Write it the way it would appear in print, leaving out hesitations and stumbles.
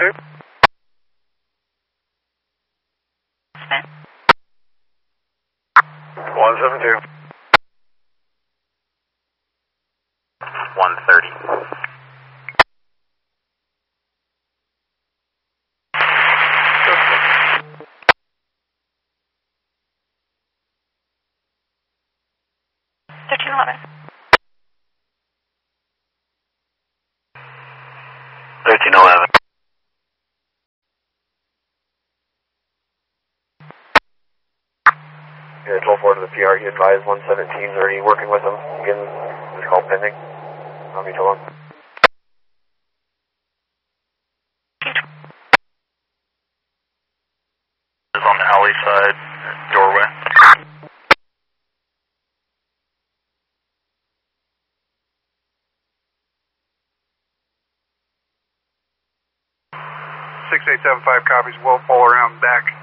172. 130. Thirteen eleven. Yeah, 12-4 to the PR. You advised 117. Are you working with him? Again, this call pending. How many long? Is on the alley side, doorway. 6875 copies. We'll pull around back.